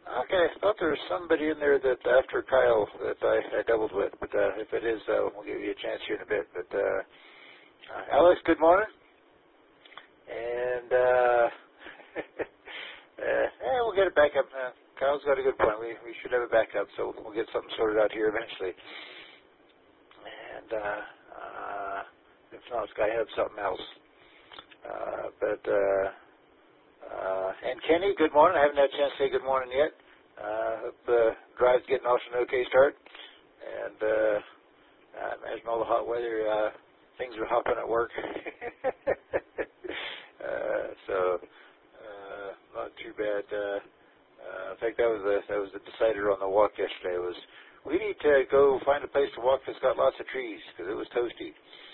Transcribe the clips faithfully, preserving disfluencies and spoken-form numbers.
Okay, I thought there was somebody in there that after Kyle that I, I doubled with, but uh, if it is, uh, we'll give you a chance here in a bit. But uh, uh, Alex, good morning. And uh, uh, eh, we'll get it back up. Uh, Kyle's got a good point. We we should have it back up, so we'll get something sorted out here eventually. And uh, uh, if not, it's got to have something else. Uh, but uh, uh, and Kenny, good morning. I haven't had a chance to say good morning yet. Uh, hope the drive's getting off to an okay start. And uh, I imagine all the hot weather, uh, things are hopping at work. uh, so uh, not too bad. Uh, uh, in fact, that was the that was the decider on the walk yesterday. Was we need to go find a place to walk that's got lots of trees because it was toasty.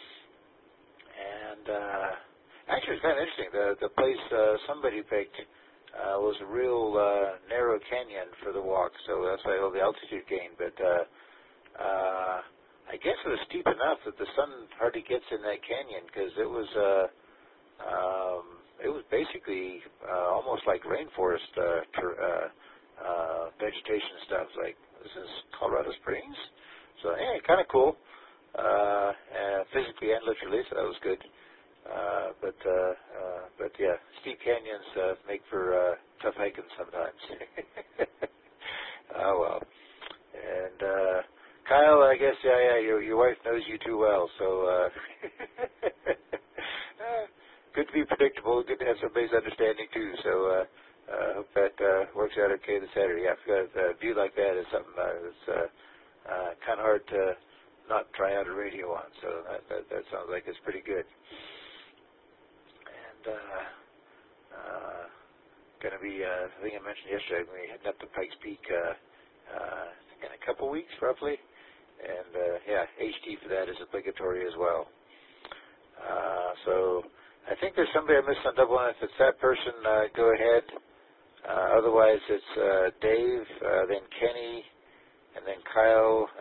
And uh, actually, it's kind of interesting. The the place uh, somebody picked uh, was a real uh, narrow canyon for the walk, so that's why all the altitude gain. But uh, uh, I guess it was steep enough that the sun hardly gets in that canyon because it was uh, um, it was basically uh, almost like rainforest uh, ter- uh, uh, vegetation stuff. Like, this is Colorado Springs, so yeah, kind of cool. Uh, uh, physically and literally, so that was good. Uh, but uh, uh, but yeah, steep canyons uh, make for uh, tough hiking sometimes. Oh well. And uh, Kyle, I guess yeah, yeah, your your wife knows you too well, so uh, uh, good to be predictable. Good to have somebody's understanding too. So uh, uh, hope that uh, works out okay this Saturday. Yeah, a view like that is something uh, that's uh, uh, kind of hard to not try out a radio on. So that that, that sounds like it's pretty good. And uh, uh, going to be, uh, I think I mentioned yesterday, we're heading up to Pikes Peak uh, uh, I think in a couple weeks, roughly. And, uh, yeah, H D for that is obligatory as well. Uh, so I think there's somebody I missed on double line. If it's that person, uh, go ahead. Uh, otherwise, it's uh, Dave, uh, then Kenny, and then Kyle,